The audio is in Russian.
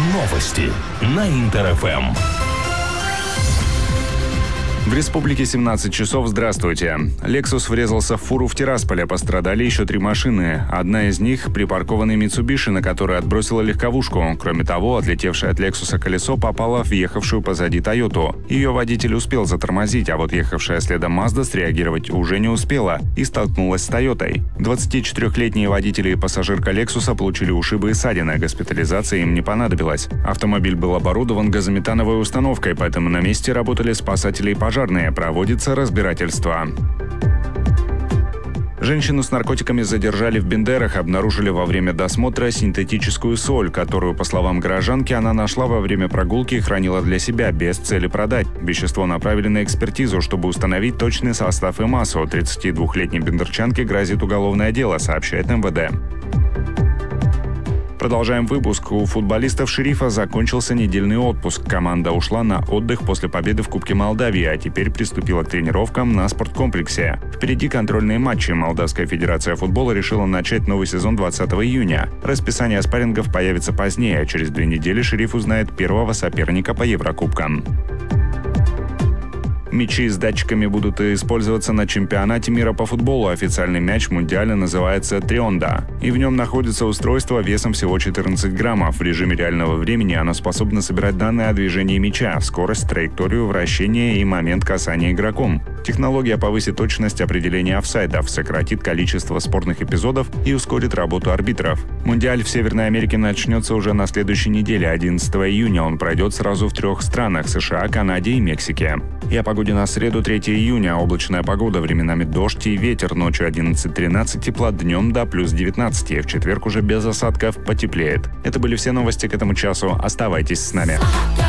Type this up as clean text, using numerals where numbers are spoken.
Новости на Интер-ФМ. В республике 17 часов. Здравствуйте. Lexus врезался в фуру в Тирасполе. Пострадали еще 3 машины. Одна из них – припаркованный Mitsubishi, на который отбросила легковушку. Кроме того, отлетевшее от Lexus колесо попало в ехавшую позади Toyota. Ее водитель успел затормозить, а вот ехавшая следом Mazda среагировать уже не успела и столкнулась с Toyota. 24-летние водители и пассажирка Lexus получили ушибы и ссадины. Госпитализация им не понадобилась. Автомобиль был оборудован газометановой установкой, поэтому на месте работали спасатели и пожарные. Проводится разбирательство. Женщину с наркотиками задержали в Бендерах, обнаружили во время досмотра синтетическую соль, которую, по словам горожанки, она нашла во время прогулки и хранила для себя, без цели продать. Вещество направили на экспертизу, чтобы установить точный состав и массу. 32-летней бендерчанке грозит уголовное дело, сообщает МВД. Продолжаем выпуск. У футболистов «Шерифа» закончился недельный отпуск. Команда ушла на отдых после победы в Кубке Молдавии, а теперь приступила к тренировкам на спорткомплексе. Впереди контрольные матчи. Молдавская федерация футбола решила начать новый сезон 20 июня. Расписание спаррингов появится позднее, а через 2 недели «Шериф» узнает первого соперника по Еврокубкам. Мячи с датчиками будут использоваться на чемпионате мира по футболу. Официальный мяч мундиаля называется «Трионда», и в нем находится устройство весом всего 14 граммов. В режиме реального времени оно способно собирать данные о движении мяча, скорость, траекторию вращения и момент касания игроком. Технология повысит точность определения офсайдов, сократит количество спорных эпизодов и ускорит работу арбитров. Мундиаль в Северной Америке начнется уже на следующей неделе, 11 июня. Он пройдет сразу в 3 странах – США, Канаде и Мексике. И о погоде на среду, 3 июня. Облачная погода, временами дождь и ветер. Ночью 11-13 тепла, днем до плюс 19. В четверг уже без осадков потеплеет. Это были все новости к этому часу. Оставайтесь с нами.